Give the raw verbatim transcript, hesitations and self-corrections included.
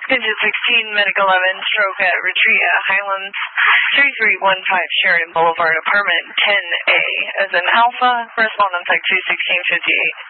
Engine sixteen, Medic eleven, stroke at Retreat Highlands, three three one five Sheridan Boulevard, apartment ten A, as in Alpha, correspondence like two sixteen fifty-eight.